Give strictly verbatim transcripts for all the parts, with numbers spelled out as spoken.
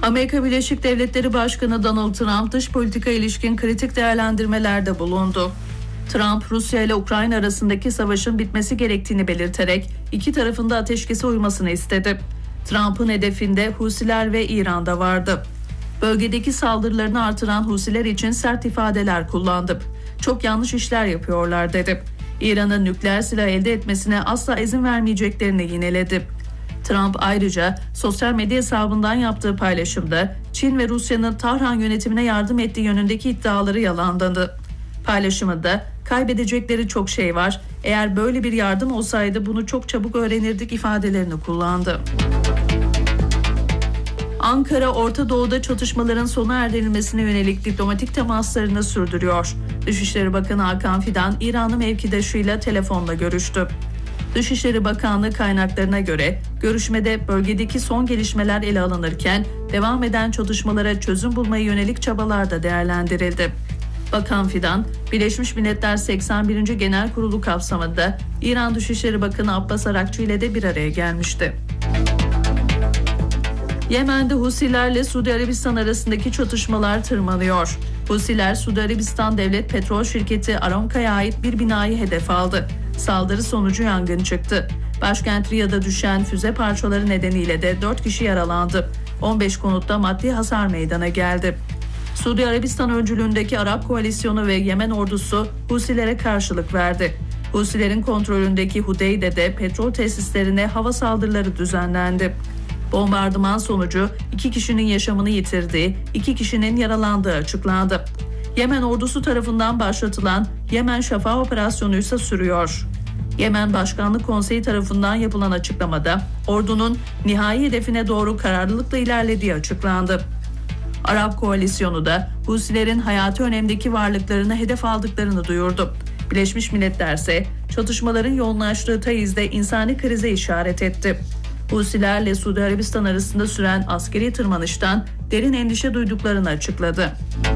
Amerika Birleşik Devletleri Başkanı Donald Trump dış politika ilişkin kritik değerlendirmelerde bulundu. Trump, Rusya ile Ukrayna arasındaki savaşın bitmesi gerektiğini belirterek iki tarafın da ateşkese uymasını istedi. Trump'ın hedefinde Husiler ve İran'da vardı. Bölgedeki saldırılarını artıran Husiler için sert ifadeler kullandı. Çok yanlış işler yapıyorlar dedi. İran'ın nükleer silah elde etmesine asla izin vermeyeceklerini yineledi. Trump ayrıca sosyal medya hesabından yaptığı paylaşımda Çin ve Rusya'nın Tahran yönetimine yardım ettiği yönündeki iddiaları yalanladı. Paylaşımında kaybedecekleri çok şey var, eğer böyle bir yardım olsaydı bunu çok çabuk öğrenirdik ifadelerini kullandı. Ankara, Orta Doğu'da çatışmaların sona erdirilmesine yönelik diplomatik temaslarını sürdürüyor. Dışişleri Bakanı Hakan Fidan, İranlı mevkidaşıyla telefonla görüştü. Dışişleri Bakanlığı kaynaklarına göre görüşmede bölgedeki son gelişmeler ele alınırken devam eden çatışmalara çözüm bulmaya yönelik çabalar da değerlendirildi. Bakan Fidan, Birleşmiş Milletler seksen birinci Genel Kurulu kapsamında İran Dışişleri Bakanı Abbas Arakçı ile de bir araya gelmişti. Yemen'de Husilerle Suudi Arabistan arasındaki çatışmalar tırmanıyor. Husiler, Suudi Arabistan Devlet Petrol Şirketi Aramco'ya ait bir binayı hedef aldı. Saldırı sonucu yangın çıktı. Başkent Riyad'a düşen füze parçaları nedeniyle de dört kişi yaralandı. on beş konutta maddi hasar meydana geldi. Suudi Arabistan öncülüğündeki Arap Koalisyonu ve Yemen ordusu Husilere karşılık verdi. Husilerin kontrolündeki Hudeyde'de petrol tesislerine hava saldırıları düzenlendi. Bombardıman sonucu iki kişinin yaşamını yitirdiği, iki kişinin yaralandığı açıklandı. Yemen ordusu tarafından başlatılan Yemen Şafak operasyonu ise sürüyor. Yemen Başkanlık Konseyi tarafından yapılan açıklamada ordunun nihai hedefine doğru kararlılıkla ilerlediği açıklandı. Arap Koalisyonu da Husilerin hayati önemdeki varlıklarını hedef aldıklarını duyurdu. Birleşmiş Milletler ise çatışmaların yoğunlaştığı Taiz'de insani krize işaret etti. Husilerle Suudi Arabistan arasında süren askeri tırmanıştan derin endişe duyduklarını açıkladı.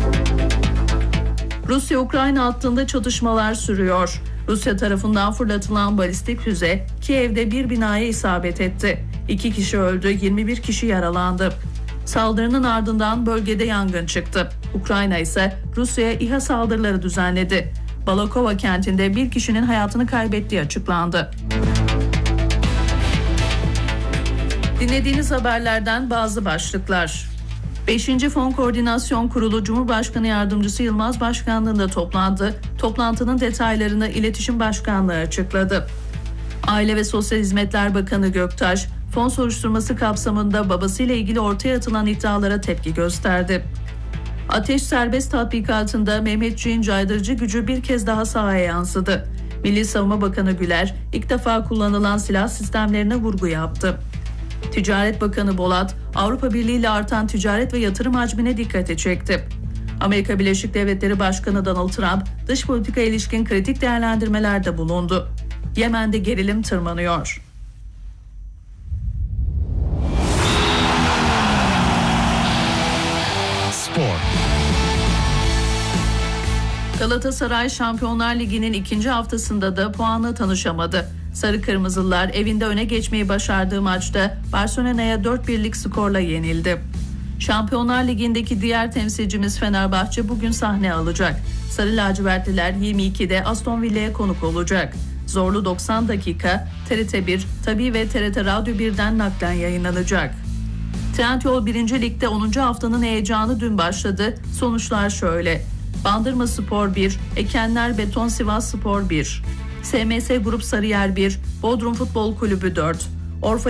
Rusya-Ukrayna hattında çatışmalar sürüyor. Rusya tarafından fırlatılan balistik füze Kiev'de bir binaya isabet etti. İki kişi öldü, yirmi bir kişi yaralandı. Saldırının ardından bölgede yangın çıktı. Ukrayna ise Rusya'ya İHA saldırıları düzenledi. Balakova kentinde bir kişinin hayatını kaybettiği açıklandı. Dinlediğiniz haberlerden bazı başlıklar. beşinci Fon Koordinasyon Kurulu Cumhurbaşkanı Yardımcısı Yılmaz Başkanlığı'nda toplandı. Toplantının detaylarını İletişim Başkanlığı açıkladı. Aile ve Sosyal Hizmetler Bakanı Göktaş, fon soruşturması kapsamında babasıyla ilgili ortaya atılan iddialara tepki gösterdi. Ateş Serbest tatbikatında Mehmetçiğin caydırıcı gücü bir kez daha sahaya yansıdı. Milli Savunma Bakanı Güler, ilk defa kullanılan silah sistemlerine vurgu yaptı. Ticaret Bakanı Bolat, Avrupa Birliği ile artan ticaret ve yatırım hacmine dikkati çekti. Amerika Birleşik Devletleri Başkanı Donald Trump, dış politika ilişkin kritik değerlendirmelerde bulundu. Yemen'de gerilim tırmanıyor. Spor. Galatasaray Şampiyonlar Ligi'nin ikinci haftasında da puanla tanışamadı. Sarı Kırmızılılar evinde öne geçmeyi başardığı maçta Barcelona'ya dört birlik skorla yenildi. Şampiyonlar Ligi'ndeki diğer temsilcimiz Fenerbahçe bugün sahne alacak. Sarı lacivertliler yirmi ikide Aston Villa'ya konuk olacak. Zorlu doksan dakika T R T bir, Tabii ve T R T Radyo birden naklen yayınlanacak. Trendyol birinci Lig'de onuncu haftanın heyecanı dün başladı. Sonuçlar şöyle: Bandırmaspor bir, Ekenler Beton Sivasspor bir, S M S Grup Sarıyer bir, Bodrum Futbol Kulübü dört, Orfa